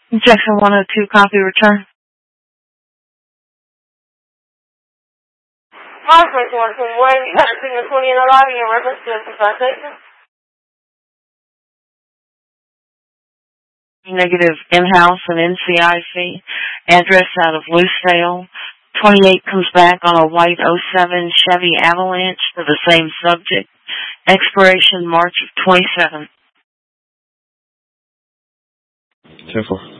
Jackson 102, copy, return. Marshall 121, you got a signal 20 in the lobby in reference to the citation? Negative in-house and NCIC. Address out of Lucedale. 28 comes back on a white 07 Chevy Avalanche for the same subject. Expiration March of 27. 10-4.